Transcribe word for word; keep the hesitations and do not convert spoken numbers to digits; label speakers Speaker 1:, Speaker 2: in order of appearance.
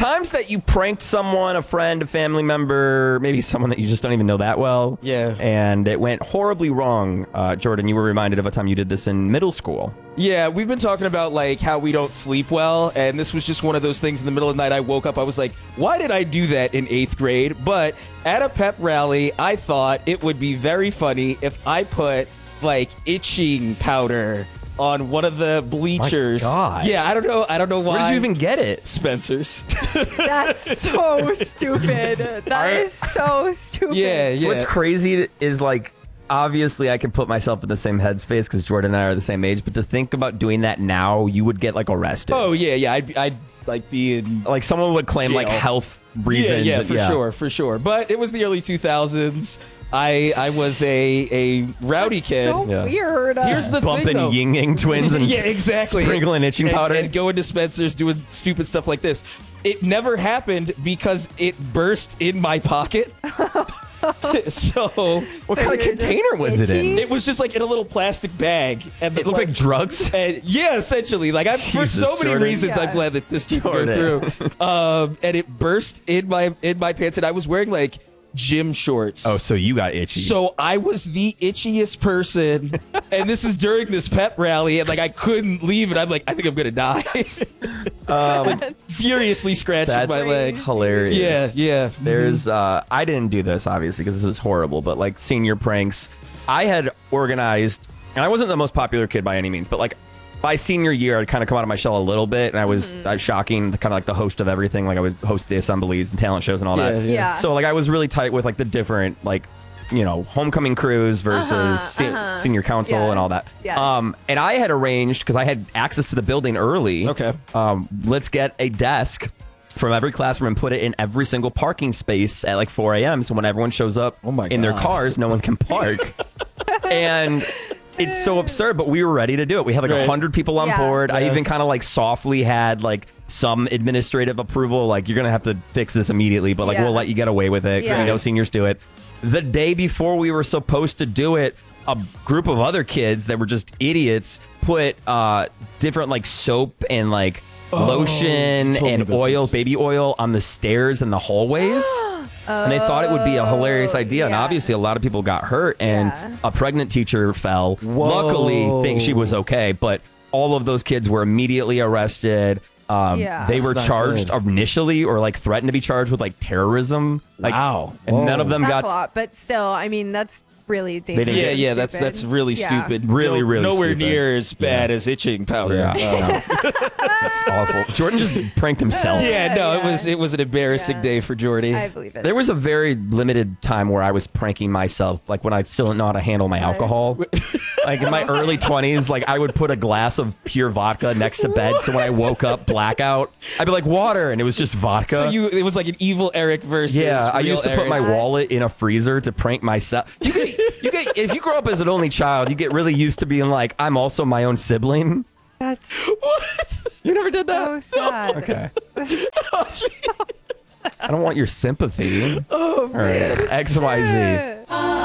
Speaker 1: times that you pranked someone, a friend, a family member, maybe someone that you just don't even know that well.
Speaker 2: Yeah.
Speaker 1: And it went horribly wrong. Uh, Jordan, you were reminded of a time you did this in middle school.
Speaker 2: Yeah, we've been talking about like how we don't sleep well, and this was just one of those things. In the middle of the night, I woke up. I was like, "Why did I do that in eighth grade?" But at a pep rally, I thought it would be very funny if I put like itching powder on one of the bleachers.
Speaker 1: My God.
Speaker 2: Yeah, I don't know. I don't know why.
Speaker 1: Where did you even get it?
Speaker 2: Spencer's?
Speaker 3: That's so stupid. That is so stupid.
Speaker 2: Yeah, yeah.
Speaker 1: What's crazy is like, obviously I can put myself in the same headspace because Jordan and I are the same age, but to think about doing that now, you would get like arrested.
Speaker 2: Oh yeah, yeah. I'd, I'd like be in
Speaker 1: Like someone would claim
Speaker 2: jail.
Speaker 1: like health reasons.
Speaker 2: Yeah, yeah,
Speaker 1: and-
Speaker 2: for sure, for sure. But it was the early two thousands. I I was a a rowdy
Speaker 3: That's
Speaker 2: kid.
Speaker 3: so
Speaker 1: Yeah.
Speaker 3: weird.
Speaker 2: Here's the
Speaker 1: bumping
Speaker 2: thing, though.
Speaker 1: Ying Yang twins and
Speaker 2: Yeah, exactly.
Speaker 1: sprinkling itching
Speaker 2: and,
Speaker 1: powder.
Speaker 2: and going to Spencer's doing stupid stuff like this. It never happened because it burst in my pocket. So
Speaker 1: what
Speaker 3: So
Speaker 1: kind of
Speaker 3: you're just
Speaker 1: container was it in?
Speaker 3: itchy?
Speaker 2: it was just like in a little plastic bag, and the
Speaker 1: It looked like drugs.
Speaker 2: And yeah, essentially. Like I'm for
Speaker 1: Jesus,
Speaker 2: so many
Speaker 1: Jordan.
Speaker 2: reasons, I'm
Speaker 3: Yeah.
Speaker 2: glad that this didn't go
Speaker 1: Jordan.
Speaker 2: through. Um, and it burst in my in my pants, and I was wearing like gym shorts.
Speaker 1: Oh, so you got itchy.
Speaker 2: So I was the itchiest person, and this is during this pep rally, and like I couldn't leave, and I'm like, I think I'm gonna die.
Speaker 1: um,
Speaker 2: Furiously scratching
Speaker 1: that's
Speaker 2: my leg.
Speaker 1: hilarious.
Speaker 2: Yeah, yeah.
Speaker 1: There's, uh, I didn't do this obviously because this is horrible, but like senior pranks, I had organized, and I wasn't the most popular kid by any means, but like by senior year, I'd kind of come out of my shell a little bit, and I was, I was shocking, kind of like the host of everything. Like I would host the assemblies and talent shows and all
Speaker 2: Yeah,
Speaker 1: that.
Speaker 2: yeah.
Speaker 3: Yeah.
Speaker 1: So like I was really tight with like the different like, you know, homecoming crews versus
Speaker 3: Uh-huh,
Speaker 1: se-
Speaker 3: uh-huh.
Speaker 1: senior council
Speaker 3: Yeah.
Speaker 1: and all that.
Speaker 3: Yeah.
Speaker 1: Um, and I had arranged because I had access to the building early.
Speaker 2: Okay.
Speaker 1: Um, let's get a desk from every classroom and put it in every single parking space at like four a m So when everyone shows up
Speaker 2: Oh my
Speaker 1: in their
Speaker 2: God.
Speaker 1: cars, no one can park. And it's so absurd, but we were ready to do it. We had like a
Speaker 2: Right.
Speaker 1: hundred people on
Speaker 3: Yeah.
Speaker 1: board. I
Speaker 2: Yeah.
Speaker 1: even kind of like softly had like some administrative approval. Like you're gonna have to fix this immediately, but like
Speaker 3: Yeah.
Speaker 1: we'll let you get away with it because
Speaker 3: Yeah.
Speaker 1: we know seniors do it. The day before we were supposed to do it, a group of other kids that were just idiots put uh, different like soap and like lotion
Speaker 2: you told me
Speaker 1: and
Speaker 2: about
Speaker 1: oil,
Speaker 2: this.
Speaker 1: baby oil on the stairs and the hallways. And they thought it would be a hilarious idea, and
Speaker 3: yeah.
Speaker 1: obviously a lot of people got hurt, and
Speaker 3: Yeah.
Speaker 1: a pregnant teacher fell. Luckily, think she was okay, but all of those kids were immediately arrested. Um,
Speaker 3: Yeah.
Speaker 1: They
Speaker 2: That's
Speaker 1: were
Speaker 2: not
Speaker 1: charged
Speaker 2: good.
Speaker 1: initially, or like threatened to be charged with like terrorism. Like,
Speaker 2: Wow.
Speaker 1: and none
Speaker 2: Whoa.
Speaker 1: of them
Speaker 3: That's
Speaker 1: got
Speaker 3: a lot, but still, I mean, that's really dangerous.
Speaker 1: didn't
Speaker 2: Yeah,
Speaker 1: get
Speaker 2: yeah,
Speaker 3: and
Speaker 2: that's
Speaker 3: stupid.
Speaker 2: that's really
Speaker 3: Yeah.
Speaker 2: stupid.
Speaker 1: Really,
Speaker 2: No-
Speaker 1: really
Speaker 2: nowhere
Speaker 1: stupid.
Speaker 2: near as bad as itching powder.
Speaker 1: Yeah,
Speaker 2: Uh,
Speaker 1: no. It's awful. Jordan just pranked himself.
Speaker 2: yeah, no, it
Speaker 3: Yeah.
Speaker 2: was it was an embarrassing
Speaker 3: Yeah.
Speaker 2: day for Jordy.
Speaker 3: I believe it.
Speaker 1: There was a very limited time where I was pranking myself, like when I still didn't know how to handle my alcohol. Like in my early twenties, like I would put a glass of pure vodka next to bed, so when I woke up blackout, I'd be like water, and it was just vodka.
Speaker 2: So you, it was like an evil Eric versus.
Speaker 1: yeah, I
Speaker 2: real
Speaker 1: used to put
Speaker 2: Eric.
Speaker 1: my wallet in a freezer to prank myself. You get, you get, if you grow up as an only child, you get really used to being like, I'm also my own sibling.
Speaker 3: That's
Speaker 2: What?
Speaker 1: You never did
Speaker 3: so
Speaker 1: that?
Speaker 3: sad.
Speaker 1: Okay. I don't want your sympathy.
Speaker 2: Oh,
Speaker 1: All right, it's X Y Z.
Speaker 3: Yeah.